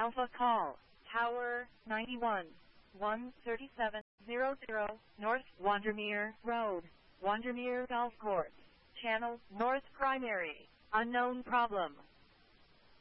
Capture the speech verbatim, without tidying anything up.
Alpha call, Tower ninety-one, one thirty-seven, zero zero, North Wandermere Road, Wandermere Golf Course, Channel North Primary, unknown problem.